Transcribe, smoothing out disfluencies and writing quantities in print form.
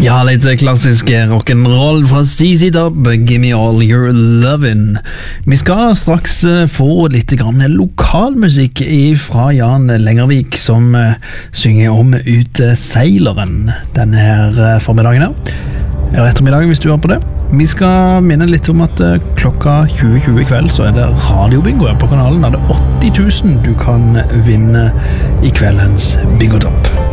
Ja, litt klassisk rock'n'roll fra CC Top, Gimme All Your Lovin'. Vi skal straks få litt grann lokalmusikk fra Jan Lengervik, som synger om Uteseileren denne her formiddagen her. Eller ettermiddagen hvis du hører på det. Vi skal minne litt om at klokka 20.20 i kveld så det radiobingo her på kanalen. Da det 80 000 du kan vinne i kveldens bingotopp.